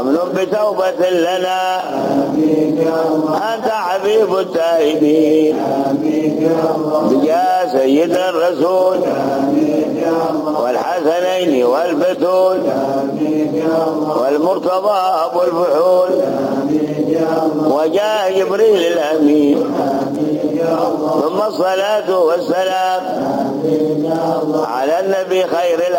أمن بتوبة لنا أنت حبيب التائبين يا سيد الرسول والحسنين والبتول والمرتضى أبو الفحول وجاء جبريل الأمين ثم الصلاة والسلام على النبي خير